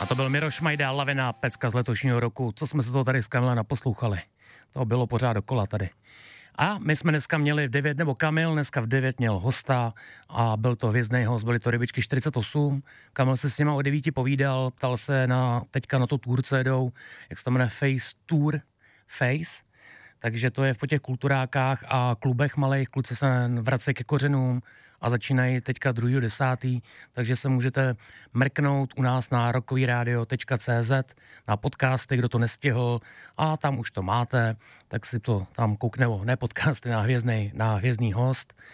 A to byl Miroš Majda, Lavina, pecka z letošního roku. Co jsme se to tady s Kamilem naposlouchali? To bylo pořád dokola tady. A my jsme dneska měli v 9, nebo Kamil dneska v 9 měl hosta a byl to hvězdný host, byly to Rybičky 48. Kamil se s něma o 9 povídal, ptal se teďka na to tour, co jedou, jak se to jmenuje, Face Tour, Face. Takže to je po těch kulturákách a klubech malých, kluci se vracejí ke kořenům a začínají teďka 2.10., takže se můžete mrknout u nás na rockovyradio.cz na podcasty, kdo to nestihl, a tam už to máte, tak si to tam koukne, ne podcasty, na hvězdný host.